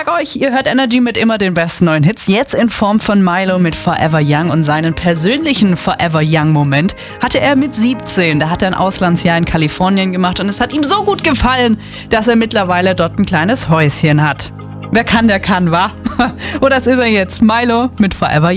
Tag euch, ihr hört Energy mit immer den besten neuen Hits. Jetzt in Form von Milo mit Forever Young und seinen persönlichen Forever Young Moment hatte er mit 17. Da hat er ein Auslandsjahr in Kalifornien gemacht und es hat ihm so gut gefallen, dass er mittlerweile dort ein kleines Häuschen hat. Wer kann, der kann, wa? Und das ist er jetzt, Milo mit Forever Young.